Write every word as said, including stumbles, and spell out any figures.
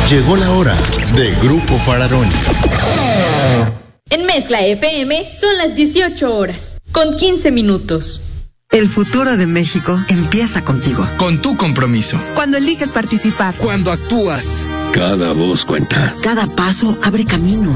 Llegó la hora de Grupo Fararoni. En Mezcla F M son las dieciocho horas, con quince minutos. El futuro de México empieza contigo. Con tu compromiso. Cuando eliges participar. Cuando actúas. Cada voz cuenta. Cada paso abre camino.